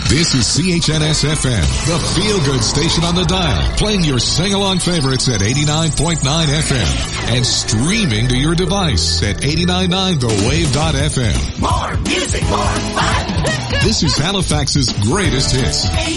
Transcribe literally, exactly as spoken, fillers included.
This is C H N S F M, the feel-good station on the dial, playing your sing-along favorites at eighty-nine point nine F M and streaming to your device at eight nine nine the wave dot f m. More music, more fun. This is Halifax's greatest hits.